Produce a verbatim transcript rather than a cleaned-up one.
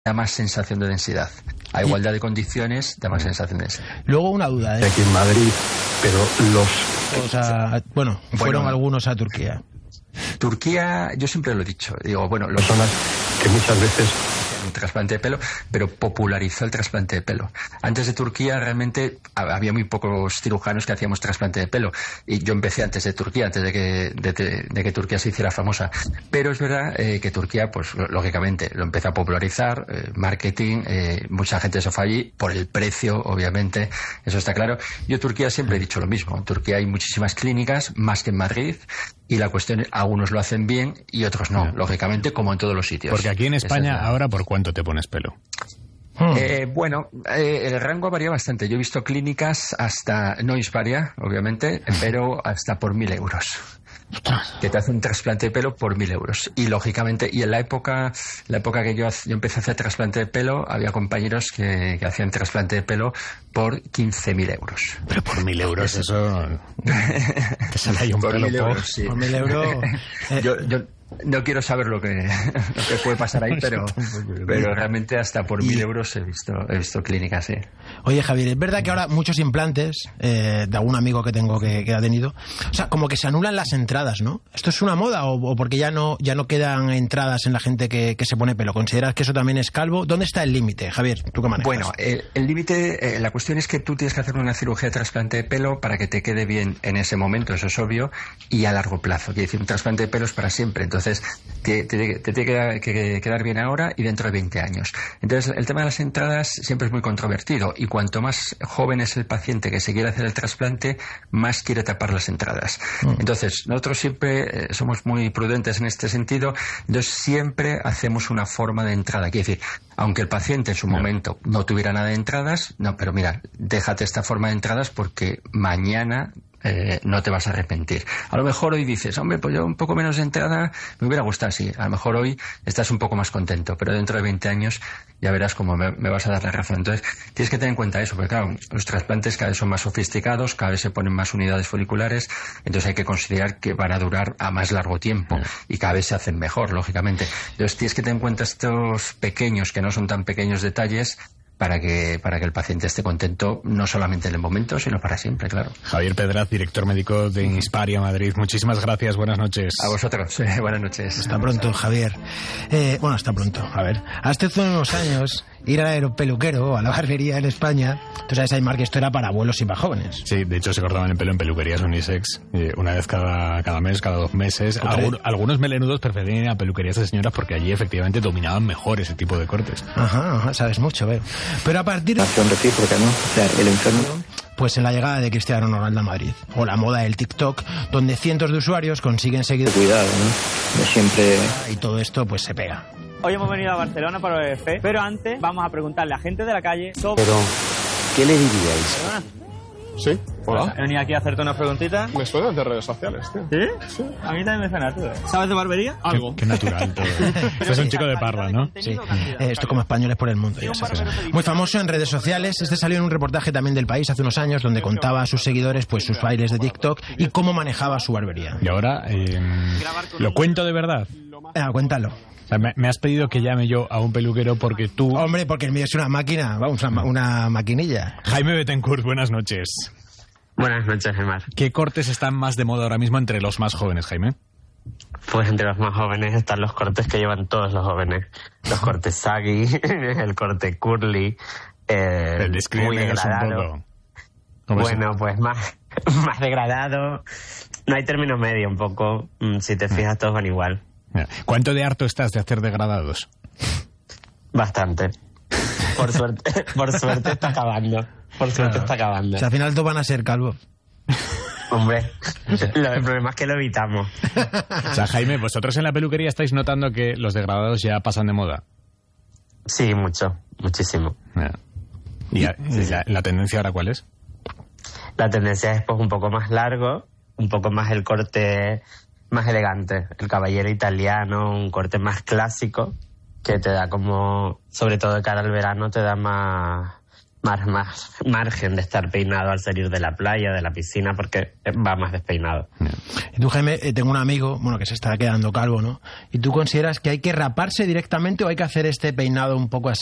da más sensación de densidad. A igualdad de condiciones, da más sensación de densidad. Luego una duda, ¿eh? Aquí en Madrid, pero los... O sea, bueno, fueron bueno, algunos a Turquía. Turquía, yo siempre lo he dicho, digo, bueno, los personas que muchas veces un trasplante de pelo, pero popularizó el trasplante de pelo. Antes de Turquía realmente había muy pocos cirujanos que hacíamos trasplante de pelo, y yo empecé antes de Turquía, antes de que, de, de, de que Turquía se hiciera famosa. Pero es verdad eh, que Turquía, pues lógicamente, lo empezó a popularizar, eh, marketing, eh, mucha gente se fue allí, por el precio, obviamente, eso está claro. Yo Turquía siempre he dicho lo mismo, en Turquía hay muchísimas clínicas, más que en Madrid, y la cuestión es, algunos lo hacen bien y otros no, sí. Lógicamente, como en todos los sitios. Porque aquí en España, es ahora, ¿por cuánto te pones pelo? Hmm. Eh, bueno, eh, el rango varía bastante. Yo he visto clínicas hasta, no Hisparia, obviamente, pero hasta por mil euros. Que te hace un trasplante de pelo por mil euros. Y lógicamente, y en la época, la época que yo, yo empecé a hacer trasplante de pelo, había compañeros que, que hacían trasplante de pelo por quince mil euros. Pero por mil euros, eso. Te sale ahí un por pelo mil euros, sí. Por mil euros. yo, yo no quiero saber lo que, lo que puede pasar ahí, pero, pero realmente hasta por mil euros he visto, he visto clínicas, sí. Oye, Javier, es verdad que ahora muchos implantes, eh, de algún amigo que tengo que, que ha tenido, o sea, como que se anulan las entradas, ¿no? ¿Esto es una moda o, o porque ya no, ya no quedan entradas en la gente que, que se pone pelo? ¿Consideras que eso también es calvo? ¿Dónde está el límite, Javier? ¿Tú qué manejas? Bueno, el, el límite, eh, la cuestión es que tú tienes que hacer una cirugía de trasplante de pelo para que te quede bien en ese momento, eso es obvio, y a largo plazo. Quiere decir, un trasplante de pelo es para siempre, entonces te, te, te tiene que, que quedar bien ahora y dentro de veinte años. Entonces, el tema de las entradas siempre es muy controvertido, y cuanto más joven es el paciente que se quiere hacer el trasplante, más quiere tapar las entradas. Mm. Entonces, nosotros siempre eh, somos muy prudentes en este sentido, entonces siempre hacemos una forma de entrada. Quiere decir, aunque el paciente en su momento no tuviera nada de entradas, no, pero mira, déjate esta forma de entradas porque mañana Eh, no te vas a arrepentir. A lo mejor hoy dices, hombre, pues yo un poco menos de entrada me hubiera gustado, sí. A lo mejor hoy estás un poco más contento, pero dentro de veinte años ya verás cómo me, me vas a dar la razón. Entonces, tienes que tener en cuenta eso, porque claro, los trasplantes cada vez son más sofisticados, cada vez se ponen más unidades foliculares, entonces hay que considerar que van a durar a más largo tiempo y cada vez se hacen mejor, lógicamente. Entonces, tienes que tener en cuenta estos pequeños, que no son tan pequeños detalles, para que para que el paciente esté contento no solamente en el momento, sino para siempre, claro. Javier Pedraz, director médico de Hisparia Madrid. Muchísimas gracias, buenas noches. A vosotros, eh, buenas noches. Hasta pronto, Javier. Eh, bueno, hasta pronto. A ver, hasta hace unos años ir al aeropeluquero o a la barbería en España, tú sabes, Aymar, que esto era para abuelos y para jóvenes. Sí, de hecho se cortaban el pelo en peluquerías unisex, eh, una vez cada, cada mes, cada dos meses. Algun, algunos melenudos preferían ir a peluquerías de señoras porque allí efectivamente dominaban mejor ese tipo de cortes. Ajá, ajá, sabes mucho, veo. Pero a partir de... Acción recíproca, ¿no? O sea, el enfermo... Pues en la llegada de Cristiano Ronaldo a Madrid, o la moda del TikTok, donde cientos de usuarios consiguen seguir... Cuidado, ¿no? De siempre... Y todo esto, pues se pega. Hoy hemos venido a Barcelona para el B F, pero antes vamos a preguntarle a gente de la calle sobre... Pero, ¿qué le diríais? Sí, hola. He venido aquí a hacerte unas preguntitas. Me suenan de redes sociales, tío. ¿Sí? Sí. A mí también me suena, tú. ¿Sabes de barbería? Algo. Qué, qué natural todo. Este es un chico de Parla, ¿no? Sí. Eh, esto como españoles por el mundo, ya sabes. Muy famoso en redes sociales. Este salió en un reportaje también del País hace unos años donde contaba a sus seguidores pues sus bailes de TikTok y cómo manejaba su barbería. Y ahora, eh, ¿lo cuento de verdad? Ah, cuéntalo. O sea, me, me has pedido que llame yo a un peluquero porque tú... Hombre, porque el mío es una máquina, vamos, una, una maquinilla. Jaime Bettencourt, buenas noches. Buenas noches, Gemar. ¿Qué cortes están más de moda ahora mismo entre los más jóvenes, Jaime? Pues entre los más jóvenes están los cortes que llevan todos los jóvenes. Los cortes saggy, el corte curly, eh, muy degradado. Bueno, pues más, más degradado. No hay término medio un poco. Si te fijas, todos van igual. ¿Cuánto de harto estás de hacer degradados? Bastante. Por suerte, por suerte está acabando. Por suerte claro. está acabando. O sea, al final todos van a ser calvos. Hombre, lo, el problema es que lo evitamos. O sea, Jaime, vosotros en la peluquería estáis notando que los degradados ya pasan de moda. Sí, mucho, muchísimo. ¿Y, a, sí, y la, la tendencia ahora cuál es? La tendencia es pues un poco más largo, un poco más el corte más elegante, el caballero italiano, un corte más clásico que te da como, sobre todo de cara al verano, te da más más, más margen de estar peinado al salir de la playa, de la piscina, porque va más despeinado. Y tú, Jaime, eh, tengo un amigo, bueno, que se está quedando calvo, ¿no? ¿Y tú consideras que hay que raparse directamente o hay que hacer este peinado un poco así